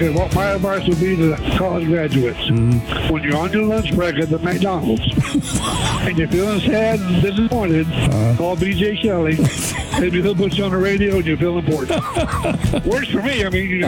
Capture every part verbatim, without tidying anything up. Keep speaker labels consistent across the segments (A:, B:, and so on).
A: Okay, what my advice would be to the college graduates, mm-hmm. when you're on your lunch break at the McDonald's and you're feeling sad and disappointed, uh-huh. call B J Shelley. Maybe he'll put you on the radio and you feel important. Works for me, I mean, you know.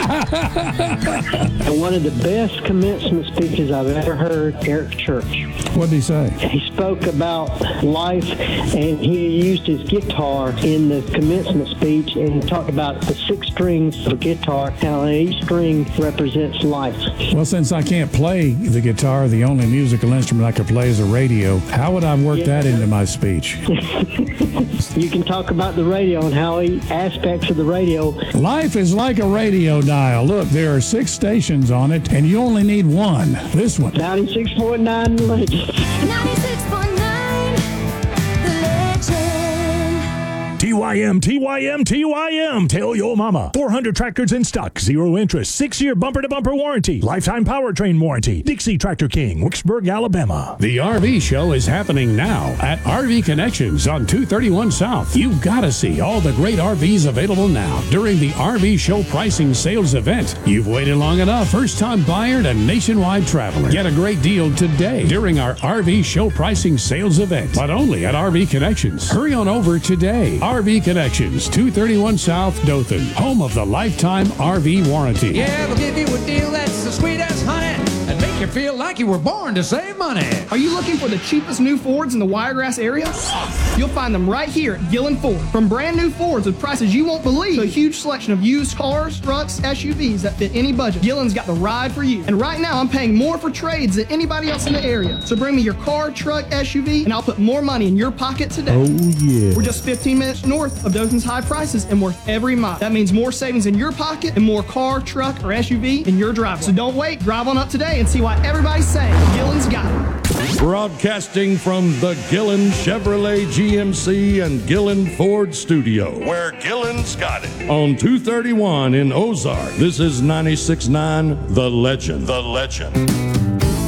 B: One of the best commencement speeches I've ever heard, Eric Church.
C: What did he say?
B: He spoke about life, and he used his guitar in the commencement speech and talked about the six strings of a guitar, how each string represents life.
C: Well, since I can't play the guitar, the only musical instrument I could play is a radio, how would I work yeah. that into my speech?
B: You can talk about the radio and how he, aspects of the radio.
C: Life is like a radio dial. Look, there are six stations on it, and you only need one. This one.
B: ninety-six point nine Legend.
D: ninety-six point nine The Legend.
E: T Y M, T Y M, T Y M. Tell your mama. four hundred tractors in stock. Zero interest. Six-year bumper-to-bumper warranty. Lifetime powertrain warranty. Dixie Tractor King, Wicksburg, Alabama.
F: The R V show is happening now at R V Connections on two thirty-one South. You've got to see all the great R Vs available now during the R V show pricing sales event. You've waited long enough. First-time buyer to nationwide traveler. Get a great deal today during our R V show pricing sales event, but only at R V Connections. Hurry on over today. R V Connections, two thirty-one South Dothan, home of the lifetime R V warranty.
G: Yeah, they'll give you a deal that's the sweet as honey and make you feel like you were born to save money.
H: Are you looking for the cheapest new Fords in the Wiregrass area? You'll find them right here at Gillen Ford. From brand new Fords with prices you won't believe to a huge selection of used cars, trucks, S U Vs that fit any budget, Gillen's got the ride for you. And right now I'm paying more for trades than anybody else in the area. So bring me your car, truck, S U V, and I'll put more money in your pocket today.
C: Oh yeah.
H: We're just fifteen minutes north of Dothan's high prices and worth every mile. That means more savings in your pocket and more car, truck, or S U V in your driveway. So don't wait, drive on up today and see why everybody's saying Gillen's got it.
I: Broadcasting from the Gillen Chevrolet G M C and Gillen Ford studio,
J: where Gillen's got it.
I: On two thirty-one in Ozark, this is ninety-six point nine The Legend.
J: The Legend.